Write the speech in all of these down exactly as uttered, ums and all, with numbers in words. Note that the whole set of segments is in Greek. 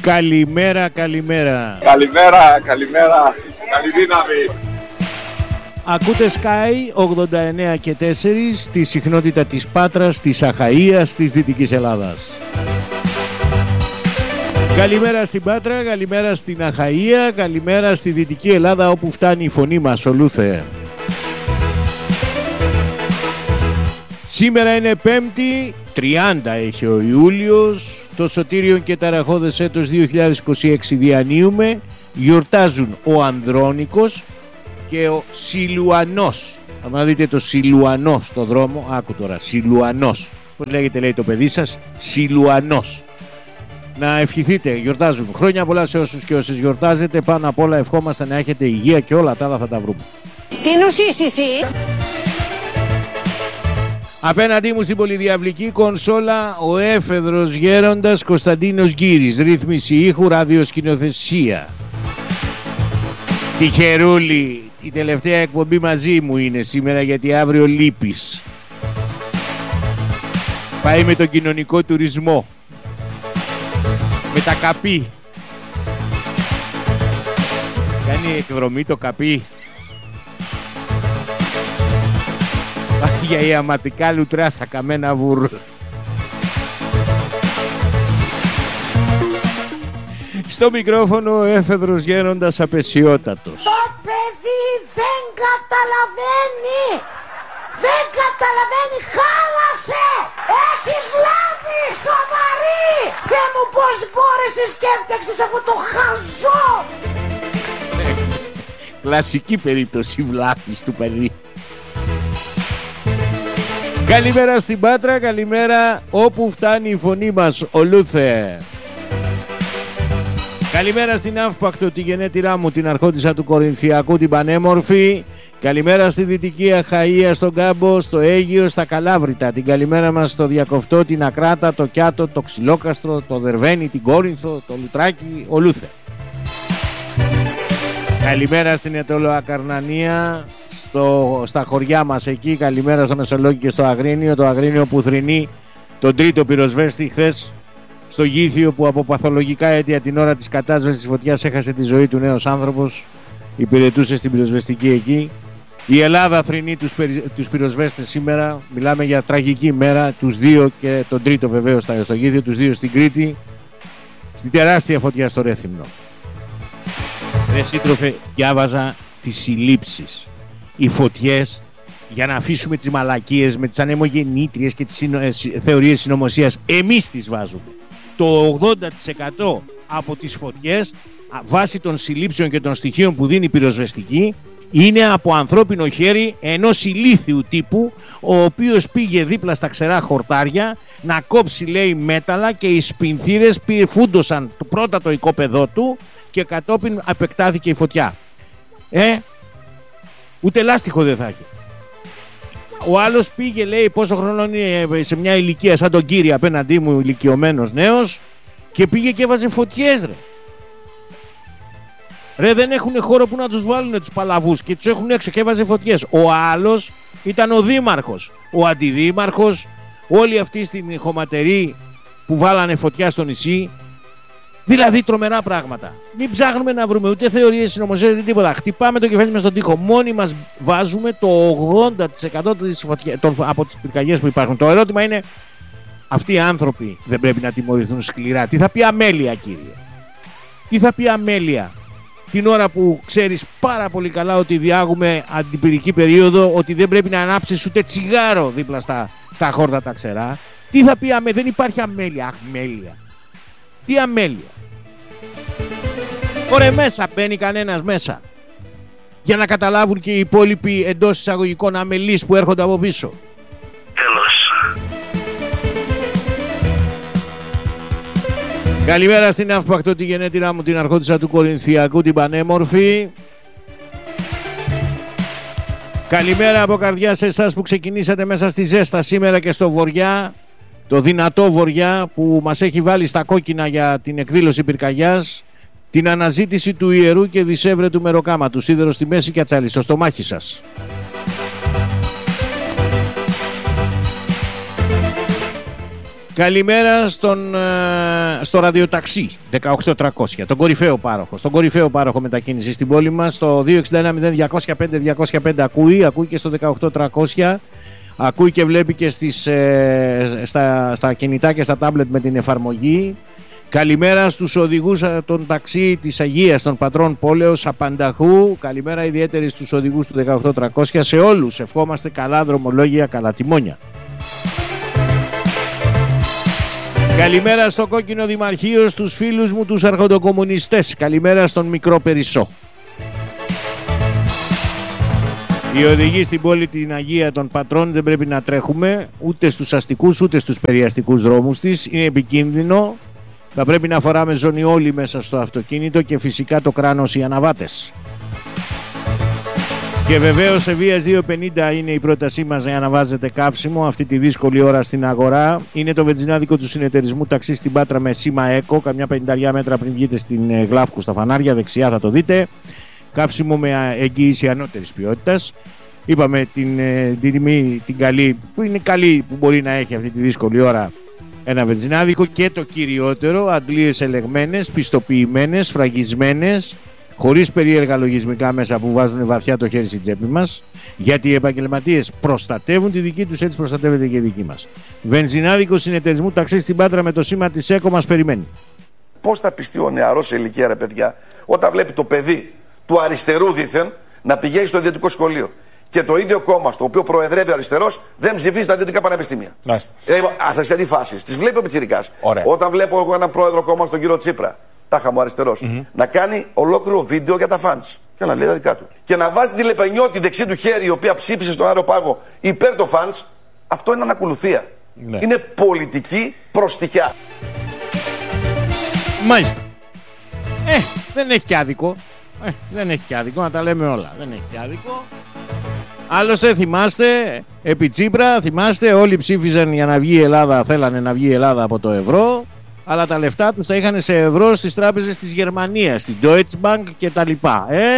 Καλημέρα, καλημέρα. Καλημέρα, καλημέρα. Καλή δύναμη. Ακούτε Sky ογδόντα εννέα και τέσσερα στη συχνότητα της Πάτρας, της Αχαΐας, της Δυτικής Ελλάδας. Καλημέρα στην Πάτρα, καλημέρα στην Αχαΐα, καλημέρα στη Δυτική Ελλάδα όπου φτάνει η φωνή μας, ολούθε. Σήμερα είναι Πέμπτη, τριάντα έχει ο Ιούλιος, το σωτήριον και ταραχώδες έτος δύο χιλιάδες είκοσι έξι διανύουμε, γιορτάζουν ο Ανδρώνικος και ο Σιλουανός. Αν δείτε το Σιλουανό στο δρόμο, άκου τώρα, Σιλουανός. Πώς λέγεται, λέει το παιδί σας, Σιλουανός. Να ευχηθείτε, γιορτάζουν. Χρόνια πολλά σε όσους και όσες γιορτάζετε. Πάνω απ' όλα ευχόμαστε να έχετε υγεία και όλα τα άλλα θα τα βρούμε. Τι νοσείς εσύ? Απέναντί μου στην πολυδιαυλική κονσόλα ο έφεδρος γέροντας Κωνσταντίνος Γκύρης. Ρύθμιση ήχου, ραδιοσκηνοθεσία. Τυχερούλη, η τελευταία εκπομπή μαζί μου είναι σήμερα γιατί αύριο λείπεις. Πάει με τον κοινωνικό τουρισμό. Με τα καπί. Κάνει εκδρομή το καπί. Πάει για ιαματικά λουτρά στα καμένα βουρ. Στο μικρόφωνο ο έφεδρος γέροντας απεσιότατος. Το παιδί δεν καταλαβαίνει. Δεν καταλαβαίνει, χάλασε. Έχει βλάβη σοβαρή. Θεέ μου, πώς μπόρεσες και έφτιαξες αυτό το χαζό. Κλασική περίπτωση βλάβης του παιδί. Καλημέρα στην Πάτρα, καλημέρα όπου φτάνει η φωνή μας, ολούθε. Καλημέρα στην Αύπακτο, τη γενέτειρά μου, την αρχόντισσα του Κορινθιακού, την πανέμορφη. Καλημέρα στη Δυτική Αχαΐα, στον Κάμπο, στο Αίγυο, στα Καλάβρητα. Την καλημέρα μας στο Διακοφτό, την Ακράτα, το Κιάτο, το Ξυλόκαστρο, το Δερβένι, την Κόρινθο, το Λουτράκι, ολούθε. Καλημέρα στην Αιτωλοακαρνανία, στο, στα χωριά μας εκεί. Καλημέρα στο Μεσολόγγι και στο Αγρίνιο. Το Αγρίνιο που θρηνεί τον τρίτο πυροσβέστη χθες στο Γήθιο, που από παθολογικά αίτια την ώρα της κατάσβεσης της φωτιάς έχασε τη ζωή του νέος άνθρωπος. Υπηρετούσε στην πυροσβεστική εκεί. Η Ελλάδα θρηνεί τους, περι, τους πυροσβέστες σήμερα. Μιλάμε για τραγική μέρα. Τους δύο και τον τρίτο βεβαίως στο Γήθιο, τους δύο στην Κρήτη. Στη τεράστια φωτιά στο Ρέθυμνο. Ρε σύντροφε, διάβαζα τις συλλήψεις. Οι φωτιές, για να αφήσουμε τις μαλακίες με τις ανεμογεννήτριες και τις συνο... ε, θεωρίες συνωμοσίας, εμείς τις βάζουμε. Το ογδόντα τοις εκατό από τις φωτιές, βάσει των συλλήψεων και των στοιχείων που δίνει η πυροσβεστική, είναι από ανθρώπινο χέρι ενός ηλίθιου τύπου, ο οποίος πήγε δίπλα στα ξερά χορτάρια να κόψει, λέει, μέταλλα, και οι σπινθήρες φούντωσαν πρώτα το οικόπεδό του και κατόπιν επεκτάθηκε η φωτιά. Ε, ούτε λάστιχο δεν θα έχει. Ο άλλος πήγε, λέει, πόσο χρόνο είναι, σε μια ηλικία σαν τον Κύρι απέναντί μου, ηλικιωμένος νέος, και πήγε και έβαζε φωτιές, ρε. Ρε, δεν έχουν χώρο που να τους βάλουν τους παλαβούς και τους έχουν έξω και έβαζε φωτιές. Ο άλλος ήταν ο δήμαρχος, ο αντιδήμαρχος, όλοι αυτοί στην χωματερή που βάλανε φωτιά στο νησί. Δηλαδή τρομερά πράγματα. Μην ψάχνουμε να βρούμε ούτε θεωρίες συνωμοσίας ούτε τίποτα. Χτυπάμε το κεφάλι μας στον τοίχο. Μόνοι μας βάζουμε το ογδόντα τοις εκατό της φωτιά, των, από τις πυρκαγιές που υπάρχουν. Το ερώτημα είναι, αυτοί οι άνθρωποι δεν πρέπει να τιμωρηθούν σκληρά? Τι θα πει αμέλεια, κύριε? Τι θα πει αμέλεια την ώρα που ξέρεις πάρα πολύ καλά ότι διάγουμε αντιπυρική περίοδο, ότι δεν πρέπει να ανάψεις ούτε τσιγάρο δίπλα στα, στα χόρτα τα ξερά? Τι θα πει αμέλεια? Δεν υπάρχει αμέλεια. Αμέλεια. Τι αμέλεια? Ωραία, μέσα μπαίνει κανένας μέσα για να καταλάβουν και οι υπόλοιποι εντός εισαγωγικών αμελείς που έρχονται από πίσω. Τέλος. Καλημέρα στην Αύπακτο, τη γενέτειρά μου, την αρχόντισσα του Κορινθιακού, την πανέμορφη. Καλημέρα από καρδιά σε εσάς που ξεκινήσατε μέσα στη ζέστα σήμερα και στο βοριά, το δυνατό βοριά που μας έχει βάλει στα κόκκινα για την εκδήλωση πυρκαγιάς, την αναζήτηση του ιερού και δισεύρετου μεροκάματου, σίδερο στη μέση και ατσάλι στο στομάχι σας. Καλημέρα στον, στο ραδιοταξί δεκαοκτώ τριακόσια, τον κορυφαίο πάροχο. Στον κορυφαίο πάροχο μετακίνηση στην πόλη μας. Στο δύο έξι ένα μηδέν διακόσια πέντε διακόσια πέντε ακούει, ακούει και στο δεκαοκτώ τριακόσια. Ακούει και βλέπει και στις, ε, στα, στα κινητά και στα τάμπλετ με την εφαρμογή. Καλημέρα στους οδηγούς των ταξί της Αγίας των Πατρών Πόλεως Απανταχού. Καλημέρα ιδιαίτερη στους οδηγούς του δεκαοκτώ τριακόσια. Σε όλους ευχόμαστε καλά δρομολόγια, καλά τιμόνια. Καλημέρα στο κόκκινο δημαρχείο, στους φίλους μου τους αρχοντοκομμουνιστές. Καλημέρα στον μικρό Περισσό. Οι οδηγοί στην πόλη την Αγία των Πατρών δεν πρέπει να τρέχουμε ούτε στους αστικούς ούτε στους περιαστικούς δρόμους της. Είναι επικίνδυνο. Θα πρέπει να φοράμε ζωνιόλι μέσα στο αυτοκίνητο και φυσικά το κράνος οι αναβάτες. Και βεβαίως σε Βίας δύο πενήντα είναι η πρότασή μας για να βάζετε καύσιμο αυτή τη δύσκολη ώρα στην αγορά. Είναι το βενζινάδικο του συνεταιρισμού ταξί στην Πάτρα με σήμα ΕΚΟ, καμιά πενήντα μέτρα πριν βγείτε στην Γλάφκου στα φανάρια, δεξιά θα το δείτε. Καύσιμο με εγγύηση ανώτερης ποιότητας. Είπαμε την, την τιμή, την καλή, που είναι καλή που μπορεί να έχει αυτή τη δύσκολη ώρα ένα βενζινάδικο, και το κυριότερο, αντλίες ελεγμένες, πιστοποιημένες, φραγισμένες, χωρίς περίεργα λογισμικά μέσα που βάζουν βαθιά το χέρι στην τσέπη μας, γιατί οι επαγγελματίες προστατεύουν τη δική τους, έτσι προστατεύεται και η δική μας. Βενζινάδικο συνεταιρισμού ταξί στην Πάτρα με το σήμα της ΕΚΟ μας περιμένει. Πώς θα πιστεί ο νεαρός σε ηλικία, ρε παιδιά, όταν βλέπει το παιδί του αριστερού δήθεν να πηγαίνει στο ιδιωτικό σχολείο και το ίδιο κόμμα στο οποίο προεδρεύει αριστερός δεν ψηφίζει τα ιδιωτικά πανεπιστήμια? Ε, αυτές είναι αντιφάσεις. Τις βλέπει ο πιτσιρικάς. Όταν βλέπω εγώ έναν πρόεδρο κόμμα, στον κύριο Τσίπρα, τάχα μου αριστερός, mm-hmm. να κάνει ολόκληρο βίντεο για τα φαντς και να λέει τα δικά του. Και να βάζει τη Λεπενιώτη δεξί του χέρι, η οποία ψήφισε στον Άριο Πάγο υπέρ των φαντς, αυτό είναι ανακολουθία. Ναι. Είναι πολιτική προστιχιά. Μάλιστα. Ε, δεν έχει και άδικο. Ε, δεν έχει και άδικο, να τα λέμε όλα. Δεν έχει και άδικο. Άλλωστε θυμάστε, επί Τσίπρα, θυμάστε, όλοι ψήφιζαν για να βγει η Ελλάδα, θέλανε να βγει η Ελλάδα από το ευρώ, αλλά τα λεφτά τους τα είχαν σε ευρώ στις τράπεζες της Γερμανίας, στην Deutsche Bank και τα λοιπά. Ε?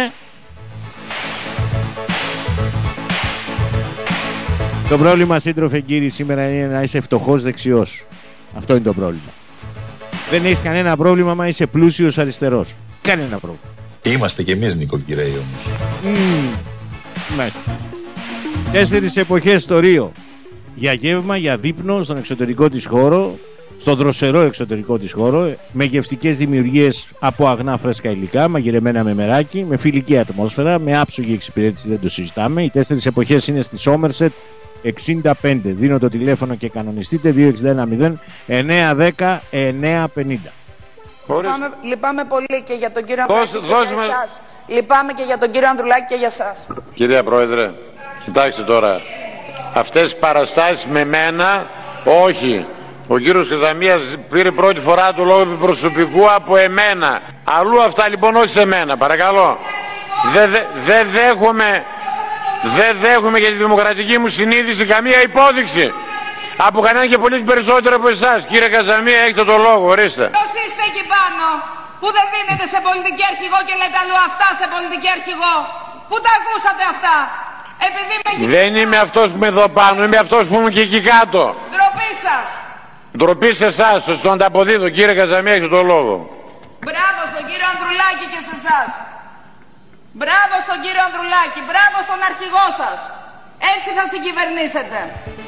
Το πρόβλημα, σύντροφε κύριοι, σήμερα είναι να είσαι φτωχός δεξιός. Αυτό είναι το πρόβλημα. Δεν έχεις κανένα πρόβλημα μα είσαι πλούσιος αριστερός. Κανένα πρόβλημα. Είμαστε κι εμείς νοικοκυρέοι όμως. Mm, μάλιστα. Τέσσερις εποχές στο Ρίο. Για γεύμα, για δείπνο, στον εξωτερικό της χώρο, στο δροσερό εξωτερικό της χώρο, με γευστικές δημιουργίες από αγνά φρέσκα υλικά, μαγειρεμένα με μεράκι, με φιλική ατμόσφαιρα, με άψογη εξυπηρέτηση, δεν το συζητάμε. Οι τέσσερις εποχές είναι στη Σόμερσετ εξήντα πέντε. Δίνω το τηλέφωνο και κανονιστείτε δύο έξι ένα μηδέν εννιά ένα μηδέν εννιά πενήντα. Λυπάμαι, λυπάμαι πολύ και για τον κύριο Ανδρουλάκη και για εσάς. Λυπάμαι και για τον κύριο Ανδρουλάκη και για εσάς. Κυρία Πρόεδρε, κοιτάξτε τώρα. Αυτές τις παραστάσεις με μένα, όχι. Ο κύριος Χαζαμίας πήρε πρώτη φορά το λόγο προσωπικού από εμένα. Αλλού αυτά λοιπόν, όχι σε μένα, παρακαλώ. Δεν δε, δε δέχομαι, δεν δέχομαι για τη δημοκρατική μου συνείδηση καμία υπόδειξη. Από κανέναν και πολύ περισσότερο από εσάς. Κύριε Καζαμία, έχετε το λόγο, ορίστε. Πώς είστε εκεί πάνω, που δεν δίνετε σε πολιτική αρχηγό και λέτε αλλού αυτά σε πολιτική αρχηγό? Πού τα ακούσατε αυτά? Επειδή με... Δεν είμαι αυτός που είμαι εδώ πάνω, είμαι αυτός που είμαι και εκεί κάτω. Ντροπή σας. Ντροπή σε εσάς, στον ανταποδίδω. Κύριε Καζαμία, έχετε το λόγο. Μπράβο στον κύριο Ανδρουλάκη και σε εσάς. Μπράβο στον κύριο Ανδρουλάκη, μπράβο στον αρχηγό σας. Έτσι θα συγκυβερνήσετε.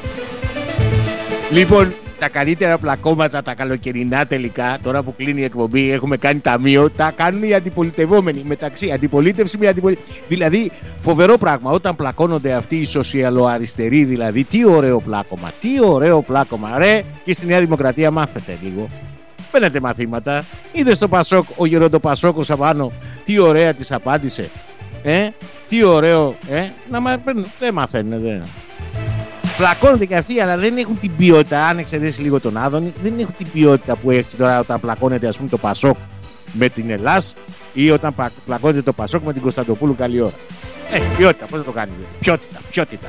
Λοιπόν, τα καλύτερα πλακώματα τα καλοκαιρινά τελικά, τώρα που κλείνει η εκπομπή, έχουμε κάνει ταμείο, τα κάνουν οι αντιπολιτευόμενοι μεταξύ. Αντιπολίτευση με αντιπολίτευση. Δηλαδή, φοβερό πράγμα. Όταν πλακώνονται αυτοί οι σοσιαλοαριστεροί, δηλαδή, τι ωραίο πλάκωμα. Τι ωραίο πλάκωμα. Ρε, και στη Νέα Δημοκρατία μάθετε λίγο. Παίρνετε μαθήματα. Είδε στο Πασόκ, ο Γεροντοπασόκος απάνω, τι ωραία της απάντησε. Ε, τι ωραίο. Ε, να μα... δεν μαθαίνουν, δεν. Πλακώνονται και αυτοί, αλλά δεν έχουν την ποιότητα. Αν εξαιρέσει λίγο τον Άδωνη, δεν έχουν την ποιότητα που έχει τώρα όταν πλακώνεται, ας πούμε, το Πασόκ με την Ελλάς ή όταν πλακώνεται το Πασόκ με την Κωνσταντοπούλου. Καλή ώρα. Ε, ποιότητα, πώς θα το κάνεις? Ποιότητα, ποιότητα.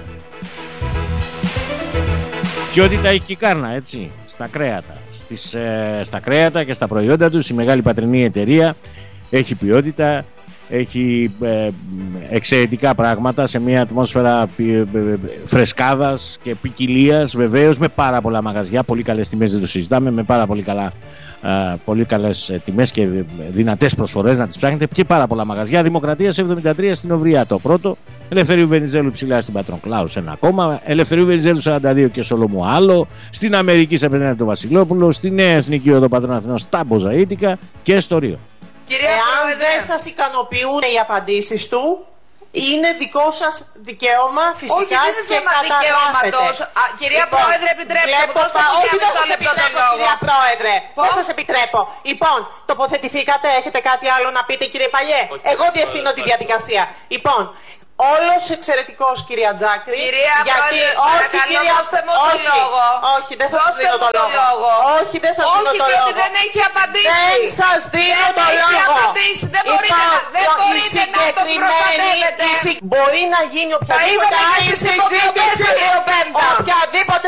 Ποιότητα έχει και η Κάρνα, έτσι. Στα κρέατα. Στις, ε, στα κρέατα και στα προϊόντα τους. Η μεγάλη πατρινή εταιρεία έχει ποιότητα. έχει ε, εξαιρετικά πράγματα σε μια ατμόσφαιρα φρεσκάδας και ποικιλίας, βεβαίως, με πάρα πολλά μαγαζιά, πολύ καλές τιμές, δεν το συζητάμε, με πάρα πολύ, καλά, ε, πολύ καλές τιμές και δυνατές προσφορές να τις ψάχνετε, και πάρα πολλά μαγαζιά. Δημοκρατίας εβδομήντα τρία στην Οβρία το πρώτο, Ελευθερίου Βενιζέλου ψηλά στην Πατρών Κλάους ένα ακόμα, Ελευθερίου Βενιζέλου σαράντα δύο και Σολομού άλλο, στην Αμερική σε Πετρένη το Βασιλόπουλο, στη Νέα Εθνική Οδό Πατρών Αθηνών στα Μποζαΐτικα και στο Ρίο. Εάν δεν σας ικανοποιούν οι απαντήσεις του, είναι δικό σας δικαίωμα φυσικά. Όχι, δεν είναι θέμα δικαιώματος. Κυρία λοιπόν, Πρόεδρε, επιτρέψτε μου. Δώστε μου όχι, για μισό λεπτό το λόγο. Κυρία Πρόεδρε, δεν σας επιτρέπω. Λοιπόν, τοποθετηθήκατε, έχετε κάτι άλλο να πείτε, κύριε Παλιέ? Όχι, εγώ διευθύνω τη διαδικασία. Λοιπόν, όλος εξαιρετικός, κυρία Τζάκρη. Κυρία γιατί... Πρόεδρε, όχι, παρακαλώ, κυρία... δώστε μου το όχι, λόγο. όχι, δεν σας δώστε δίνω το λόγο. λόγο. Όχι, δεν σας όχι, δίνω το λόγο. Όχι, διότι δεν έχει απαντήσει. Δεν σας δίνω δεν το λόγο. Δεν έχει απαντήσει. Δεν μπορείτε, λοιπόν, να, δεν μπορείτε να το προστατεύετε. Μπορεί να γίνει οποιαδήποτε άλλη συζήτηση. Οποιαδήποτε